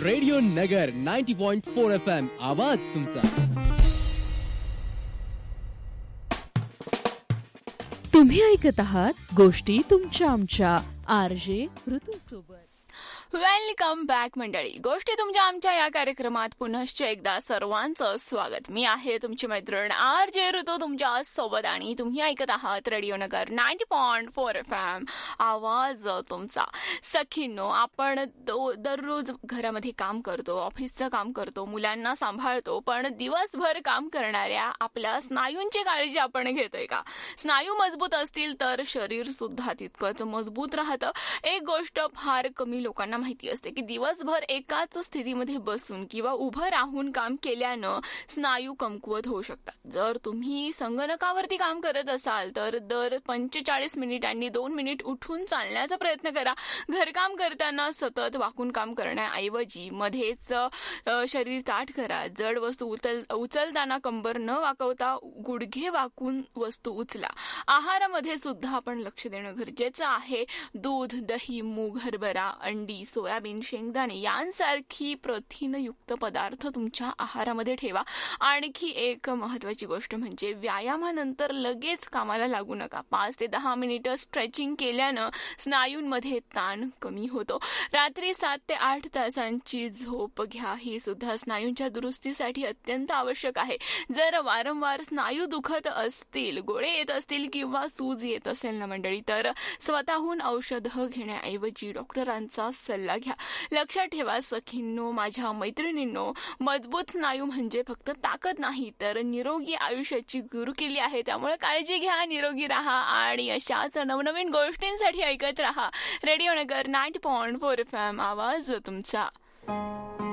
Radio नगर 90.4 FM आवाज तुमचा. तुम्ही ऐकत आहात गोष्टी तुमच्या आमच्या RJ ऋतू सोबत. वेलकम बॅक मंडळी. गोष्टी तुमच्या आमच्या या कार्यक्रमात पुनश्च एकदा सर्वांचं स्वागत. मी आहे तुमची मैत्रीण RJ ऋतू तुमच्या सोबत आणि तुम्ही ऐकत आहात रेडिओ नगर 90.4 FM आवाज तुमचा. सखींनो, आपण दररोज घरामध्ये काम करतो, ऑफिसचं काम करतो, मुलांना सांभाळतो, पण दिवसभर काम करणाऱ्या आपल्या स्नायूंची काळजी आपण घेतोय का? स्नायू मजबूत असतील तर शरीर सुद्धा तितकंच मजबूत राहतं. एक गोष्ट फार कमी लोकांना माहिती असते की दिवसभर एकाच स्थितीमध्ये बसून किंवा उभं राहून काम केल्यानं स्नायू कमकुवत होऊ शकतात. जर तुम्ही संगणकावरती काम करत असाल तर दर 45 मिनिटांनी 2 मिनिट उठून चालण्याचा प्रयत्न करा. घरकाम करताना सतत वाकून काम करण्याऐवजी मध्येच शरीर ताठ करा. जड वस्तू उचलताना कंबर न वाकवता गुडघे वाकून वस्तू उचला. आहारामध्ये सुद्धा आपण लक्ष देणं गरजेचं आहे. दूध, दही, मूग, हरभरा, अंडी, सोयाबीन, शेंगदाणे यांसारखी प्रथिनयुक्त पदार्थ तुमच्या आहारामध्ये ठेवा. आणखी एक महत्वाची गोष्ट म्हणजे व्यायामानंतर लगेच कामाला लागू नका. 5 ते 10 मिनिटं स्ट्रेचिंग केल्यानं स्नायूंमध्ये ताण कमी होतो. रात्री 7 ते 8 तासांची झोप घ्या. ही सुद्धा स्नायूंच्या दुरुस्तीसाठी अत्यंत आवश्यक आहे. जर वारंवार स्नायू दुखत असतील, गोळे येत असतील किंवा सूज येत असेल ना मंडळी, तर स्वतःहून औषधं घेण्याऐवजी डॉक्टरांचा सल्ला घ्या. लक्षात ठेवा सखींनो, माझ्या मैत्रिणींनो, मजबूत स्नायू म्हणजे फक्त ताकद नाही तर निरोगी आयुष्याची गुरुकिल्ली आहे. त्यामुळे काळजी घ्या, निरोगी राहा आणि अशाच नवनवीन गोष्टींसाठी ऐकत राहा रेडिओ नगर 90.4 FM आवाज तुमचा.